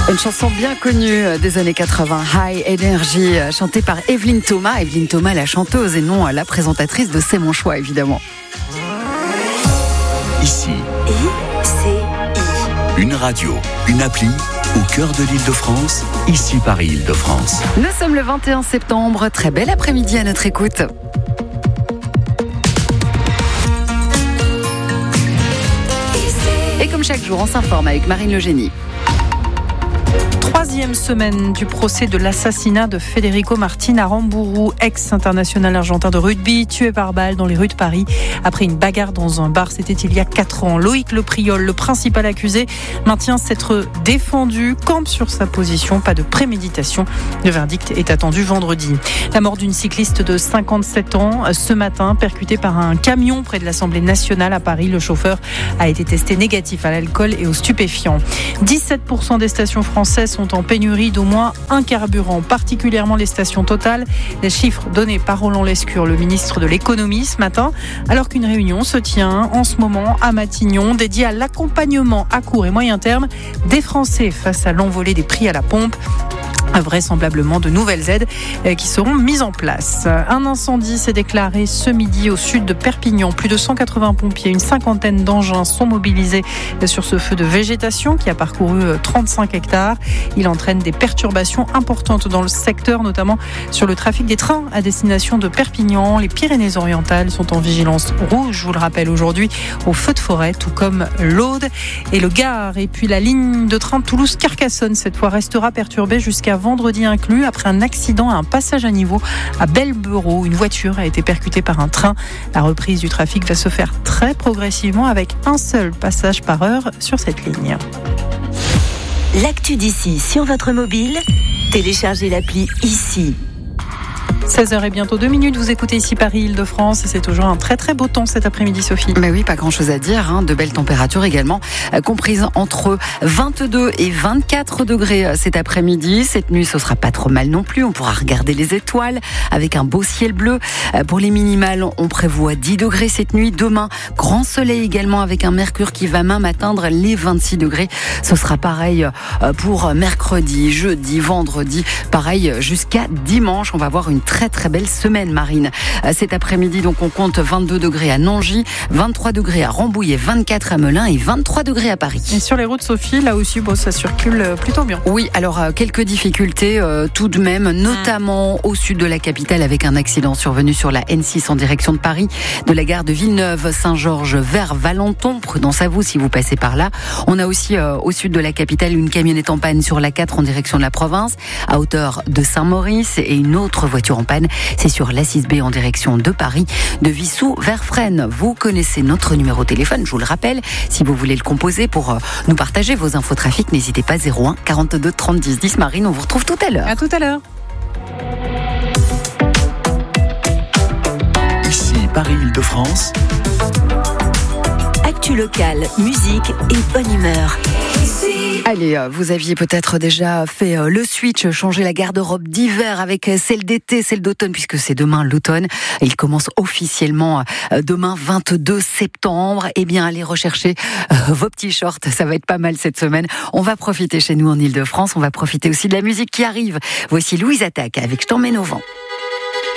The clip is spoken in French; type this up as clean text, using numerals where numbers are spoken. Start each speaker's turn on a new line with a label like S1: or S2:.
S1: Une chanson bien connue des années 80, High Energy, chantée par Evelyne Thomas. Evelyne Thomas, la chanteuse et non la présentatrice de C'est mon choix, évidemment.
S2: Ici, une radio, une appli au cœur de l'Île-de-France, ici Paris Île-de-France.
S1: Nous sommes le 21 septembre, très bel après-midi à notre écoute. Et comme chaque jour, on s'informe avec Marine Le Génie.
S3: Troisième semaine du procès de l'assassinat de Federico Martin à Rambourou, ex-international argentin de rugby, tué par balle dans les rues de Paris après une bagarre dans un bar. C'était il y a 4 ans. Loïc Lepriol, le principal accusé, maintient s'être défendu, campe sur sa position, pas de préméditation. Le verdict est attendu vendredi. La mort d'une cycliste de 57 ans ce matin, percutée par un camion près de l'Assemblée nationale à Paris. Le chauffeur a été testé négatif à l'alcool et aux stupéfiants. 17% des stations françaises sont en pénurie d'au moins un carburant, particulièrement les stations Total. Les chiffres donnés par Roland Lescure, le ministre de l'économie, ce matin, alors qu'une réunion se tient en ce moment à Matignon, dédiée à l'accompagnement à court et moyen terme des Français face à l'envolée des prix à la pompe. Vraisemblablement de nouvelles aides qui seront mises en place. Un incendie s'est déclaré ce midi au sud de Perpignan. Plus de 180 pompiers, une cinquantaine d'engins sont mobilisés sur ce feu de végétation qui a parcouru 35 hectares. Il entraîne des perturbations importantes dans le secteur, notamment sur le trafic des trains à destination de Perpignan. Les Pyrénées-Orientales sont en vigilance rouge, je vous le rappelle aujourd'hui, au feu de forêt, tout comme l'Aude et le Gard. Et puis la ligne de train Toulouse-Carcassonne, cette fois, restera perturbée jusqu'à vendredi inclus, après un accident à un passage à niveau à Bellebereau. Une voiture a été percutée par un train. La reprise du trafic va se faire très progressivement avec un seul passage par heure sur cette ligne.
S4: L'actu d'ici sur votre mobile, téléchargez l'appli Ici.
S3: 16h et bientôt 2 minutes, vous écoutez ici Paris Île-de-France et c'est toujours un très très beau temps cet après-midi, Sophie.
S1: Mais oui, pas grand chose à dire, de belles températures également, comprises entre 22 et 24 degrés cet après-midi. Cette nuit, ce sera pas trop mal non plus, on pourra regarder les étoiles avec un beau ciel bleu. Pour les minimales, on prévoit 10 degrés cette nuit. Demain, grand soleil également avec un mercure qui va même atteindre les 26 degrés. Ce sera pareil pour mercredi, jeudi, vendredi, pareil jusqu'à dimanche. On va avoir une très belle semaine, Marine. Cet après-midi, donc, on compte 22 degrés à Nangis, 23 degrés à Rambouillet, 24 à Melun et 23 degrés à Paris.
S3: Et sur les routes, Sophie, là aussi, ça circule plutôt bien.
S1: Oui, alors quelques difficultés tout de même, notamment au sud de la capitale avec un accident survenu sur la N6 en direction de Paris, de la gare de Villeneuve-Saint-Georges vers Valenton. Prudence à vous si vous passez par là. On a aussi au sud de la capitale une camionnette en panne sur la 4 en direction de la province, à hauteur de Saint-Maurice, et une autre voiture en panne, c'est sur l'A6B en direction de Paris, de Vissou vers Fresnes. Vous connaissez notre numéro de téléphone, je vous le rappelle, si vous voulez le composer pour nous partager vos infos trafic, n'hésitez pas, 01 42 30 10 10. Marine, on vous retrouve tout à l'heure.
S3: À tout à l'heure.
S2: Ici Paris Île-de-France.
S4: Actu locale, musique et bonne humeur.
S1: Allez, vous aviez peut-être déjà fait le switch, changer la garde-robe d'hiver avec celle d'été, celle d'automne, puisque c'est demain l'automne. Il commence officiellement demain 22 septembre. Eh bien, allez rechercher vos petits shorts, ça va être pas mal cette semaine. On va profiter chez nous en Île-de-France, on va profiter aussi de la musique qui arrive. Voici Louise Attaque avec Je t'emmène au vent.